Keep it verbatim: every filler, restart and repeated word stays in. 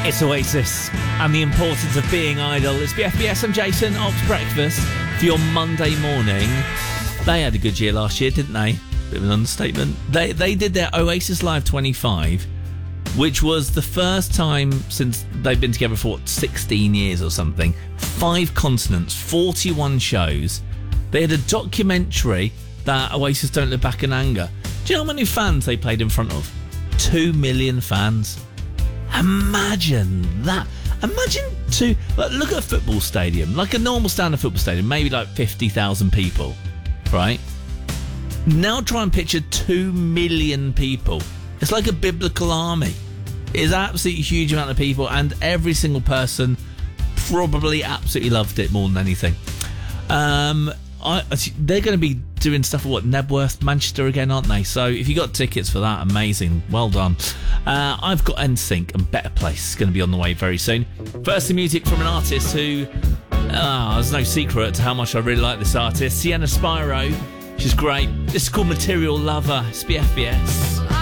It's Oasis and the importance of being idle. It's B F B S and Jason, Ops Breakfast for your Monday morning. They had a good year last year, didn't they? Bit of an understatement. They they did their Oasis Live twenty-five, which was the first time since they've been together for what, sixteen years or something. Five continents, forty-one shows. They had a documentary that Oasis Don't Look Back in Anger. Do you know how many fans they played in front of? Two million fans. Imagine that. Imagine two. Like, look at a football stadium, like a normal standard football stadium, maybe like fifty thousand people, right? Now try and picture two million people. It's like a biblical army. It is an absolutely huge amount of people, and every single person probably absolutely loved it more than anything. Um, I, they're going to be doing stuff at what, Nebworth, Manchester again, aren't they? So if you got tickets for that, amazing, well done. Uh, I've got N Sync and Better Place going to be on the way very soon. Firstly, music from an artist who, oh, there's no secret to how much I really like this artist, Sienna Spyro. She's great. This is called Material Lover. It's B F B S.